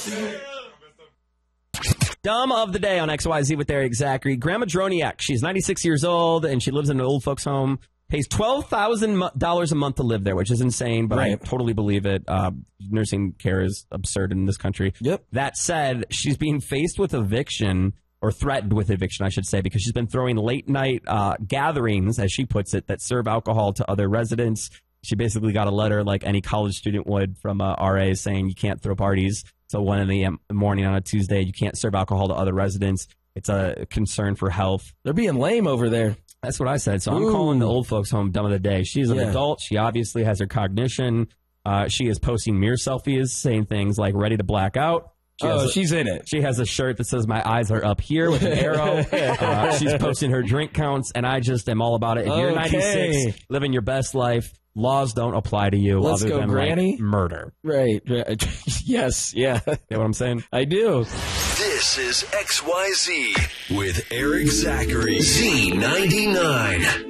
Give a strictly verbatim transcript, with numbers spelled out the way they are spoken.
Dumb of the day on X Y Z with Eric Zachary. Grandma Droniak, she's ninety-six years old, and she lives in an old folks' home. Pays twelve thousand dollars a month to live there, which is insane, but right. I totally believe it. Uh, nursing care is absurd in this country. Yep. That said, she's being faced with eviction, or threatened with eviction, I should say, because she's been throwing late-night uh, gatherings, as she puts it, that serve alcohol to other residents. She basically got a letter like any college student would from uh, R A saying you can't throw parties till one in the morning on a Tuesday. You can't serve alcohol to other residents. It's a concern for health. They're being lame over there. That's what I said. So Ooh. I'm calling the old folks home dumb of the day. She's an yeah. adult. She obviously has her cognition. Uh, she is posting mirror selfies, saying things like ready to black out. She oh, a, she's in it. She has a shirt that says my eyes are up here with an arrow. uh, she's posting her drink counts, and I just am all about it. If you're okay. ninety-six, living your best life, laws don't apply to you Let's other go, than Granny. Like, murder. Right. Yes. Yeah. You know what I'm saying? I do. This is X Y Z with Eric Zachary. Z ninety-nine.